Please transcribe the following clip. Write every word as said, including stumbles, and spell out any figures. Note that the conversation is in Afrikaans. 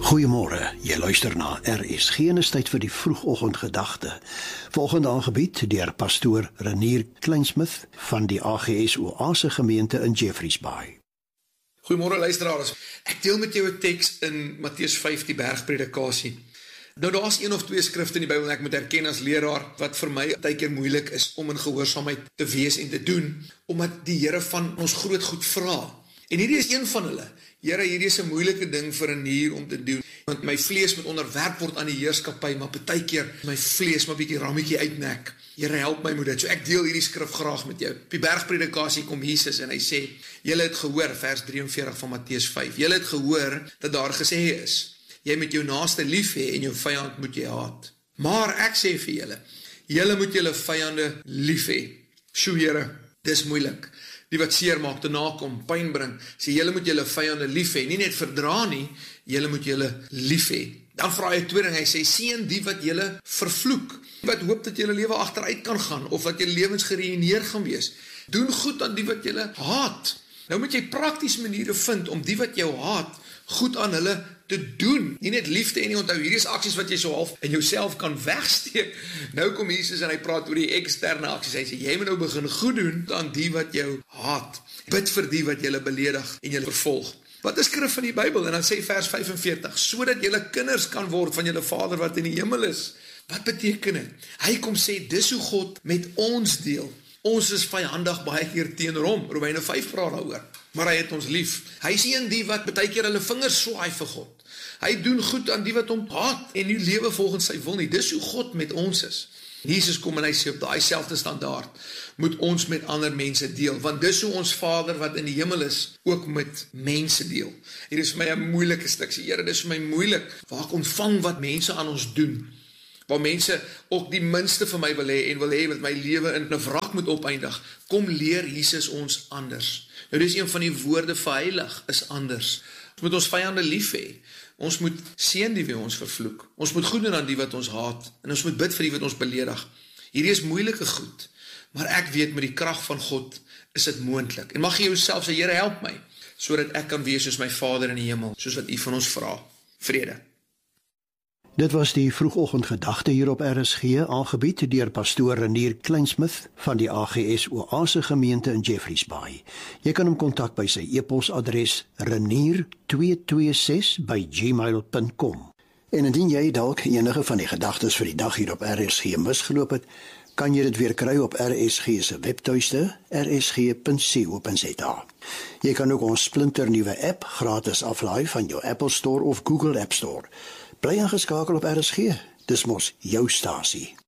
Goeiemôre, jy luister na R S G en is tyd vir die vroegoggendgedagte. Volgende aangebied deur pastoor Renier Kleinsmith van die A G S Oase gemeente in Jeffreys Bay. Goeiemôre luisteraars. Ek deel met jou 'n teks in Matteus vyf, die bergpredikasie. Nou daar's een of twee skrifte in die Bybel en ek moet erken as leraar wat vir my baie keer moeilik is om in gehoorsaamheid te wees en te doen, omdat die Here van ons groot goed vra. En hierdie is een van hulle. Here, hierdie is 'n moeilike ding vir 'n nier om te doen, want my vlees moet onderwerp word aan die heerskappy, maar baie keer my vlees maar bietjie rammetjie uitnek. Here, help my met dit. So ek deel hierdie skrif graag met jou. Op die bergpredikasie kom Jesus en hy sê, julle het gehoor, vers drieënveertig van Matteus vyf, julle het gehoor dat daar gesê is, jy moet jou naaste lief hê en jou vyand moet jy haat. Maar ek sê vir julle, julle moet julle vyande lief hê. Sjoe, Here, dis moeilik. Die wat seer maak, te nakom, pyn bring, sê julle moet julle vyande lief hê, nie net verdra nie, julle moet julle lief hê. Dan vra hy 'n tweede ding, hy sê seën die wat julle vervloek, wat hoop dat julle lewe agteruit kan gaan of dat julle lewens geruïneer gaan wees. Doen goed aan die wat julle haat. Nou moet jy prakties maniere vind om die wat jou haat goed aan hulle te doen. Nie net liefde en nie, onthou, hierdie is aksies wat jy so half in jouself kan wegsteek. Nou kom Jesus en hy praat oor die eksterne aksies. Hy sê, jy moet nou begin goed doen aan die wat jou haat. Bid vir die wat julle beledig en julle vervolg. Wat is skrif van die Bybel? En dan sê vers vyfenveertig, sodat julle kinders kan word van julle Vader wat in die hemel is. Wat beteken dit? Hy kom sê, dis hoe God met ons deel. Ons is vyandig baie keer teenoor hom. Romeine vyf praat daaroor. Maar hy het ons lief. Hy sien die wat baie keer hulle vingers swaai vir God. Hy doen goed aan die wat hom haat en nie lewe volgens sy wil nie. Dis hoe God met ons is. Jesus kom en hy sê op daai selfde standaard moet ons met ander mense deel, want dis hoe ons Vader wat in die hemel is ook met mense deel. Hier is vir my 'n moeilike stuk. Sê, Here, dis vir my moeilik waar ek ontvang wat mense aan ons doen. Waar mense ook die minste vir my wil hê en wil hê dat my lewe in 'n wrak moet opeindig. Kom leer Jesus ons anders. Nou dis een van die woorde vir heilig is anders. Ons moet ons vyande lief hê. Ons moet seën die wie ons vervloek. Ons moet goed doen aan die wat ons haat. En ons moet bid vir die wat ons beledig. Hierdie is moeilike goed. Maar ek weet met die krag van God is dit moontlik. En mag jy jouself sê, Here, help my, sodat ek kan wees soos my Vader in die hemel, soos wat U van ons vra. Vrede. Dit was die vroegoggendgedagte hier op R S G, aangebied deur pastoor Renier Kleinsmith van die A G S Oase gemeente in Jeffreys Bay. Jy kan hom kontak by sy e-posadres renier twee twee ses by gmail punt com. En indien jy dalk enige van die gedagtes vir die dag hier op R S G misgeloop het, kan jy dit weer kry op R S G se webtuiste r s g punt co punt za. Jy kan ook ons splinternuwe app gratis aflaai van jou Apple Store of Google App Store. Bly ingeskakel op R S G. Dis mos jou stasie.